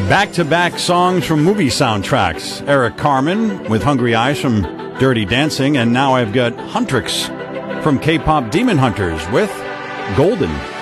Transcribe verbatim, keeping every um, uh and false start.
Back-to-back songs from movie soundtracks. Eric Carmen with Hungry Eyes from Dirty Dancing, and now I've got Huntrix from K-pop Demon Hunters with Golden.